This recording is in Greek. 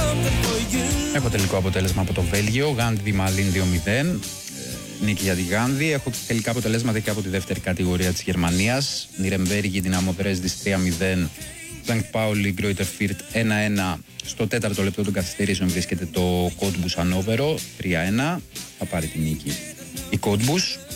Έχω τελικό αποτέλεσμα από το Βέλγιο. Γάνδη Μαλίν 2-0. Νίκη για τη Γάνδη. Έχω τελικά αποτελέσματα και από τη δεύτερη κατηγορία της Γερμανίας. Νιρεμβέργη Δυναμό Δρέσδης 3-0. Σανκ Πάουλι Γκρόιτερ Φίρτ 1-1. Στο 4ο λεπτό των καθυστερήσεων βρίσκεται το Κότμπους Ανόβερο 3-1. Θα πάρει τη νίκη η Κότμπους.